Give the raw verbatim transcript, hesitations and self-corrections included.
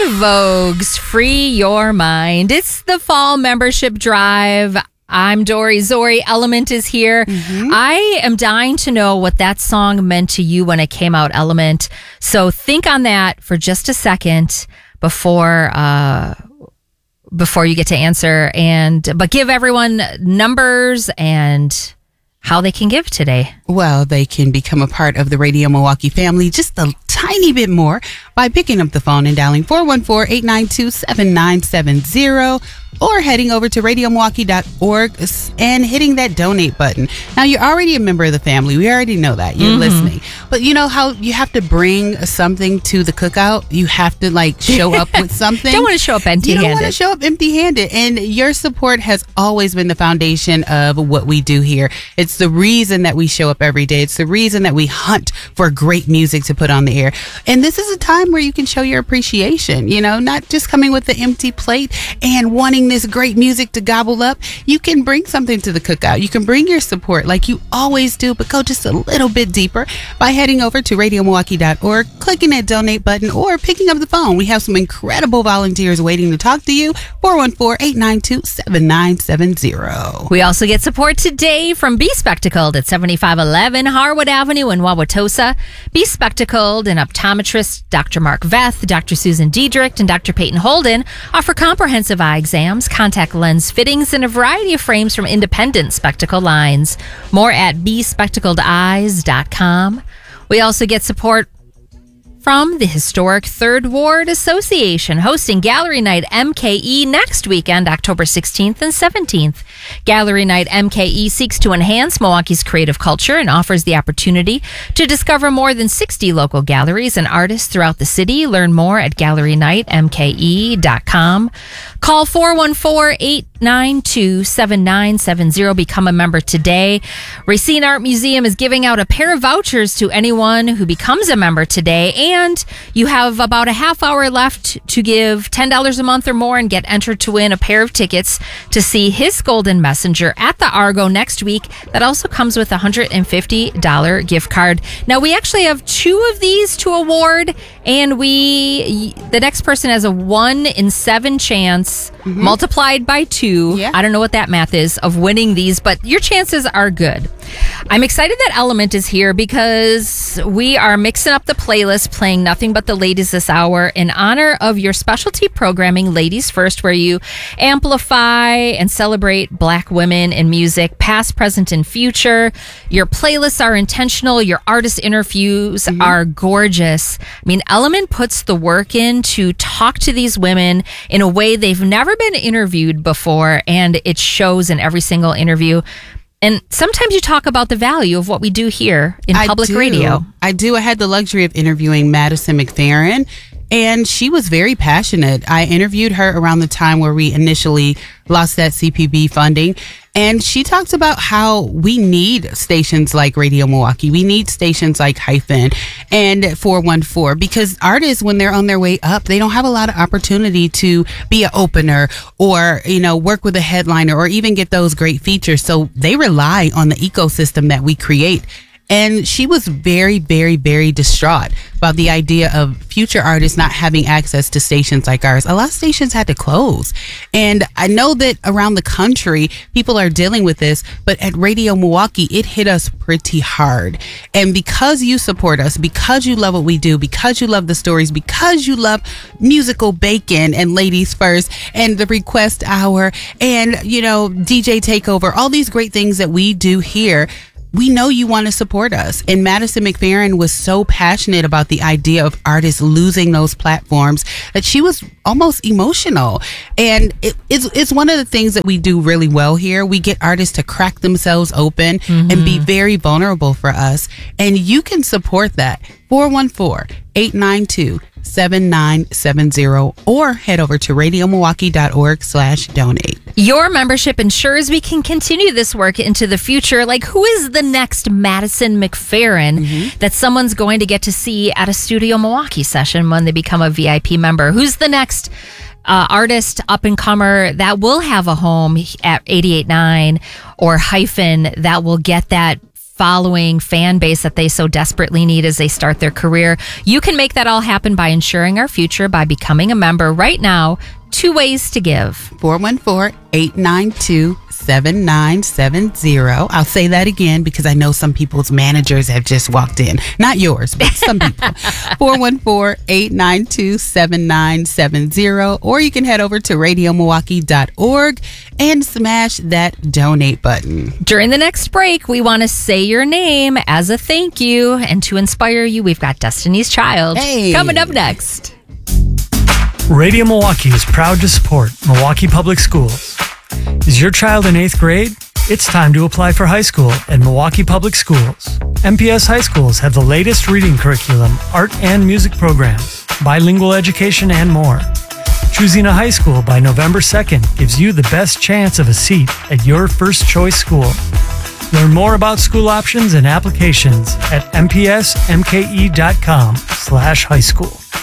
Vogue's Free Your Mind. It's the fall membership drive. I'm Dory. Zori Element is here. Mm-hmm. I am dying to know what that song meant to you when it came out, Element. So think on that for just a second before uh, before you get to answer. And but give everyone numbers and how they can give today. Well, they can become a part of the Radio Milwaukee family just a tiny bit more by picking up the phone and dialing four one four, eight nine two, seven nine seven zero or heading over to radio milwaukee dot org and hitting that donate button. Now, you're already a member of the family. We already know that. You're mm-hmm. listening. But you know how you have to bring something to the cookout? You have to like show up with something. Don't want to show up empty-handed. You don't want to show up empty-handed. And your support has always been the foundation of what we do here. It's the reason that we show up every day. It's the reason that we hunt for great music to put on the air. And this is a time where you can show your appreciation, you know, not just coming with the empty plate and wanting this great music to gobble up. You can bring something to the cookout. You can bring your support like you always do, but go just a little bit deeper by heading over to radio milwaukee dot org, clicking that donate button, or picking up the phone. We have some incredible volunteers waiting to talk to you. four one four, eight nine two, seven nine seven zero. We also get support today from Be Spectacled at seventy-five eleven Harwood Avenue in Wauwatosa. Be Spectacled and optometrist Doctor Mark Veth, Doctor Susan Diedrich, and Doctor Peyton Holden offer comprehensive eye exams, contact lens fittings, and a variety of frames from independent spectacle lines. More at be spectacled eyes dot com. We also get support from the historic Third Ward Association, hosting Gallery Night M K E next weekend, October sixteenth and seventeenth. Gallery Night M K E seeks to enhance Milwaukee's creative culture and offers the opportunity to discover more than sixty local galleries and artists throughout the city. Learn more at gallery night m k e dot com. Call four one four, eight nine two, seven nine seven zero. Become a member today. Racine Art Museum is giving out a pair of vouchers to anyone who becomes a member today, and you have about a half hour left to give ten dollars a month or more and get entered to win a pair of tickets to see His Golden Messenger at the Argo next week. That also comes with a one hundred fifty dollars gift card. Now, we actually have two of these to award, and we the next person has a one in seven chance mm-hmm. multiplied by two. Yeah. I don't know what that math is of winning these, but your chances are good. I'm excited that Element is here because we are mixing up the playlist, playing nothing but the ladies this hour in honor of your specialty programming, Ladies First, where you amplify and celebrate Black women in music, past, present, and future. Your playlists are intentional. Your artist interviews mm-hmm. are gorgeous. I mean, Element puts the work in to talk to these women in a way they've never been interviewed before, and it shows in every single interview. And sometimes you talk about the value of what we do here in public I do. radio. I do. I had the luxury of interviewing Madison McFerrin, and she was very passionate. I interviewed her around the time where we initially lost that C P B funding. And she talks about how we need stations like Radio Milwaukee. We need stations like Hyphen and four one four, because artists, when they're on their way up, they don't have a lot of opportunity to be an opener or, you know, work with a headliner or even get those great features. So they rely on the ecosystem that we create. And she was very, very, very distraught about the idea of future artists not having access to stations like ours. A lot of stations had to close. And I know that around the country, people are dealing with this, but at Radio Milwaukee, it hit us pretty hard. And because you support us, because you love what we do, because you love the stories, because you love musical bacon and Ladies First and the Request Hour and, you know, D J Takeover, all these great things that we do here, we know you want to support us. And Madison McFerrin was so passionate about the idea of artists losing those platforms that she was almost emotional. And it, it's, it's one of the things that we do really well here. We get artists to crack themselves open mm-hmm. and be very vulnerable for us. And you can support that. four one four, eight nine two, seven nine seven zero or head over to radio milwaukee dot org slash donate. Your membership ensures we can continue this work into the future. Like, who is the next Madison McFerrin mm-hmm. that someone's going to get to see at a Studio Milwaukee session when they become a V I P member? Who's the next uh, artist, up-and-comer that will have a home at eighty-eight point nine or Hyphen that will get that following, fan base that they so desperately need as they start their career. You can make that all happen by ensuring our future by becoming a member right now. Two ways to give. four one four, eight nine two, seven nine seven zero. I'll say that again because I know some people's managers have just walked in. Not yours, but some people. four one four, eight nine two, seven nine seven zero. Or you can head over to radio milwaukee dot org and smash that donate button. During the next break, we want to say your name as a thank you. And to inspire you, we've got Destiny's Child Hey. coming up next. Radio Milwaukee is proud to support Milwaukee Public Schools. Is your child in eighth grade? It's time to apply for high school at Milwaukee Public Schools. M P S High Schools have the latest reading curriculum, art and music programs, bilingual education, and more. Choosing a high school by November second gives you the best chance of a seat at your first choice school. Learn more about school options and applications at m p s m k e dot com slash high school.